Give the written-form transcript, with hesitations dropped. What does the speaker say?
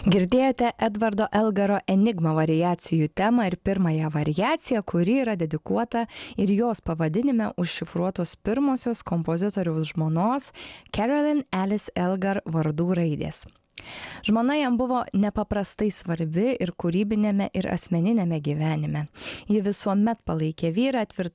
Girdėjote Edvardo Elgaro Enigma variacijų temą ir pirmąją variaciją, kuri yra dedikuota ir jos pavadinime užšifruotos pirmosios kompozitoriaus žmonos Carolyn Alice Elgar vardų raidės. Žmona jam buvo nepaprastai svarbi ir kūrybinėme ir asmeninėme gyvenime. Ji visuomet palaikė vyrą,